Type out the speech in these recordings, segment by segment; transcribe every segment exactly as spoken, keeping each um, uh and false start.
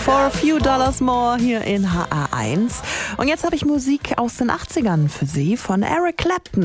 For a Few Dollars More hier in H R eins. Und jetzt habe ich Musik aus den achtzigern für Sie von Eric Clapton.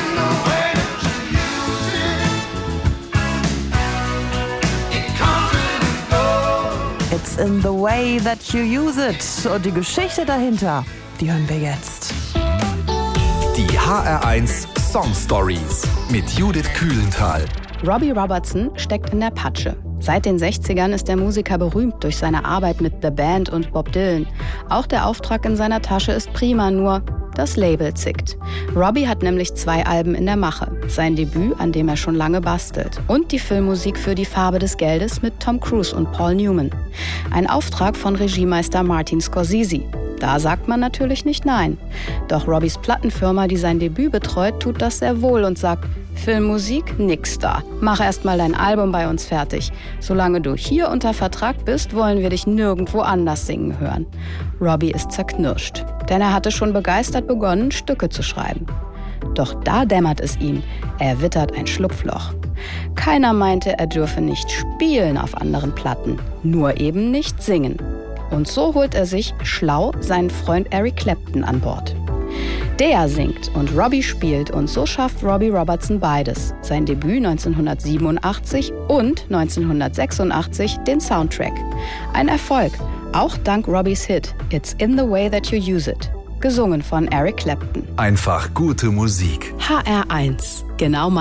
It's in the way that you use it. Und die Geschichte dahinter, die hören wir jetzt. Die H R eins Song Stories mit Judith Kühlenthal. Robbie Robertson steckt in der Patsche. Seit den sechzigern ist der Musiker berühmt durch seine Arbeit mit The Band und Bob Dylan. Auch der Auftrag in seiner Tasche ist prima, nur das Label zickt. Robbie hat nämlich zwei Alben in der Mache. Sein Debüt, an dem er schon lange bastelt. Und die Filmmusik für Die Farbe des Geldes mit Tom Cruise und Paul Newman. Ein Auftrag von Regiemeister Martin Scorsese. Da sagt man natürlich nicht nein. Doch Robbies Plattenfirma, die sein Debüt betreut, tut das sehr wohl und sagt: Filmmusik, nix da. Mach erst mal dein Album bei uns fertig. Solange du hier unter Vertrag bist, wollen wir dich nirgendwo anders singen hören. Robbie ist zerknirscht, denn er hatte schon begeistert begonnen, Stücke zu schreiben. Doch da dämmert es ihm, er wittert ein Schlupfloch. Keiner meinte, er dürfe nicht spielen auf anderen Platten, nur eben nicht singen. Und so holt er sich, schlau, seinen Freund Eric Clapton an Bord. Der singt und Robbie spielt und so schafft Robbie Robertson beides. Sein Debüt neunzehnhundertsiebenundachtzig und neunzehnhundertsechsundachtzig den Soundtrack. Ein Erfolg, auch dank Robbies Hit It's in the way that you use it, gesungen von Eric Clapton. Einfach gute Musik. H R eins, genau